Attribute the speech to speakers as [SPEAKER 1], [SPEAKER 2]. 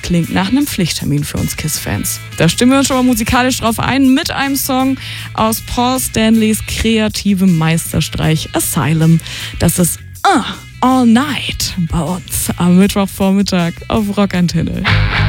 [SPEAKER 1] klingt nach einem Pflichttermin für uns KISS-Fans. Da stimmen wir uns schon mal musikalisch drauf ein mit einem Song aus Paul Stanleys kreativem Meisterstreich Asylum. Das ist All Night bei uns am Mittwochvormittag auf Rockantenne.